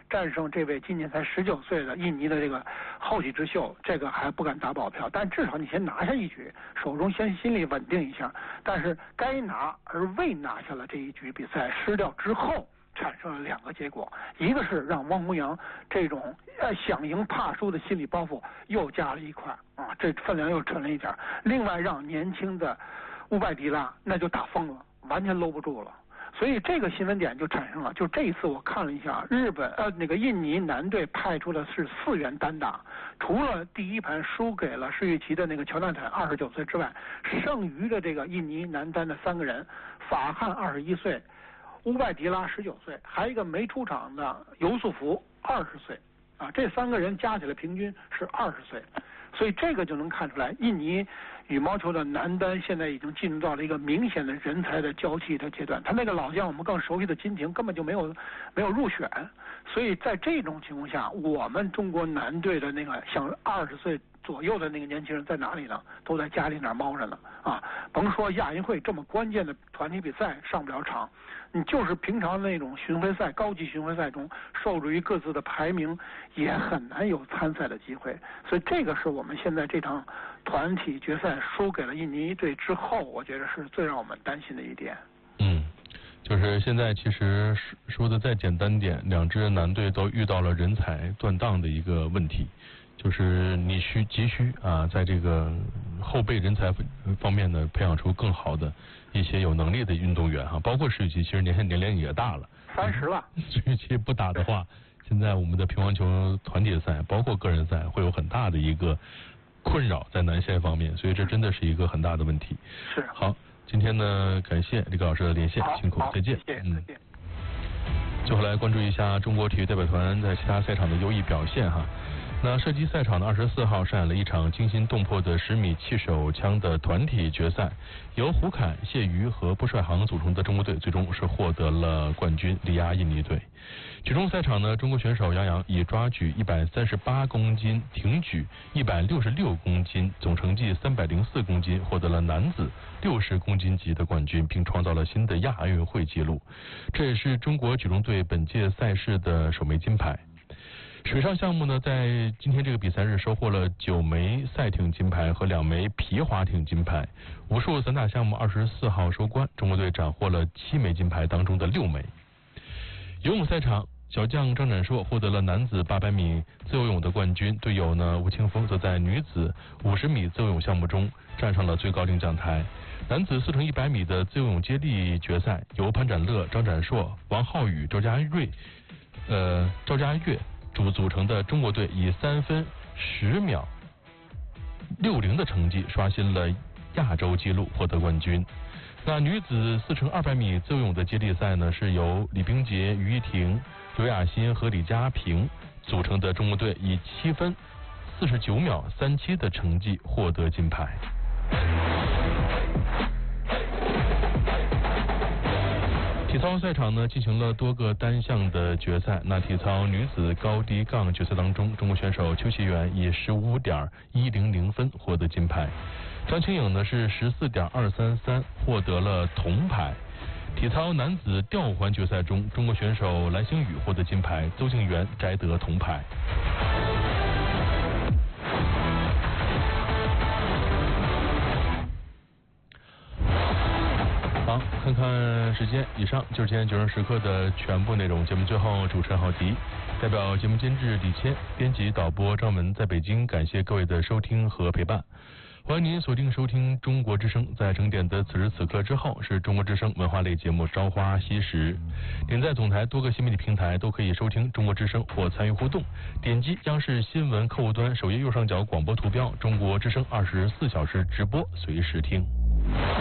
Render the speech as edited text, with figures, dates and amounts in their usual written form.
战胜这位今年才19岁的印尼的这个后起之秀，这个还不敢打保票，但至少你先拿下一局，手中先心里稳定一下。但是该拿而未拿下了这一局比赛，失掉之后产生了2个结果，一个是让汪宏洋这种想赢怕输的心理包袱又加了一块啊，这分量又沉了一点；另外让年轻的乌拜迪拉那就打疯了，完全搂不住了。所以这个新闻点就产生了，就这一次我看了一下，印尼男队派出的是4员单打，除了第一盘输给了世预奇的那个乔纳坦29岁之外，剩余的这个印尼男单的3个人，法汉21岁，乌拜迪拉19岁，还有一个没出场的尤素福20岁，啊，这3个人加起来平均是20岁，所以这个就能看出来，印尼羽毛球的男单现在已经进入到了一个明显的人才的交替的阶段。他那个老将我们更熟悉的金廷根本就没有入选，所以在这种情况下，我们中国男队的那个像20岁左右的那个年轻人在哪里呢？都在家里那儿猫着呢啊！甭说亚运会这么关键的团体比赛上不了场，你就是平常那种巡回赛、高级巡回赛中，受制于各自的排名，也很难有参赛的机会。所以这个是我们现在这场团体决赛输给了印尼队之后，我觉得是最让我们担心的一点。 就是现在其实说的再简单点，2支男队都遇到了人才断档的一个问题，就是你急需啊，在这个后备人才方面呢，培养出更好的一些有能力的运动员哈，包括世预奇，其实年龄也大了，30了。世预奇不打的话，现在我们的乒乓球团体赛，包括个人赛，会有很大的一个困扰在男线方面，所以这真的是一个很大的问题。 是。 好，今天呢，感谢李高老师的连线，辛苦，再见。 谢谢，再见。 最后来关注一下中国体育代表团在其他赛场的优异表现哈。那射击赛场的24号上演了一场惊心动魄的10米气手枪的团体决赛，由胡凯、谢瑜和布帅航组成的中国队最终是获得了冠军，力压印尼队。举重赛场呢，中国选手杨洋以抓举138公斤、挺举166公斤，总成绩304公斤，获得了男子60公斤级的冠军，并创造了新的亚奥运会纪录。这也是中国举重队本届赛事的首枚金牌。水上项目呢，在今天这个比赛日收获了9枚赛艇金牌和2枚皮划艇金牌。武术散打项目24号收官，中国队斩获了7枚金牌当中的6枚。游泳赛场，小将张展硕获得了男子800米自由泳的冠军，队友呢吴青峰则在女子50米自由泳项目中站上了最高领奖台。男子4乘100米的自由泳接力决赛，由潘展乐、张展硕、王浩宇、赵家跃组成的中国队以3分10秒60的成绩刷新了亚洲纪录，获得冠军。那女子4乘200米自由泳的接力赛呢，是由李冰洁、于一婷、刘雅欣和李佳平组成的中国队以7分49秒37的成绩获得金牌。体操赛场呢进行了多个单项的决赛。那体操女子高低杠决赛当中，中国选手邱希媛以15.100分获得金牌，张清颖呢是14.233获得了铜牌。体操男子吊环决赛中，中国选手蓝星宇获得金牌，邹敬园摘得铜牌。好，看看时间，以上就是今天90时刻的全部内容。节目最后，主持人郝迪，代表节目监制李谦，编辑导播张文在北京，感谢各位的收听和陪伴。欢迎您锁定收听中国之声，在整点的此时此刻之后是中国之声文化类节目《朝花夕拾》。点在总台多个新媒体平台都可以收听中国之声或参与互动，点击央视新闻客户端首页右上角广播图标，中国之声24小时直播，随时听。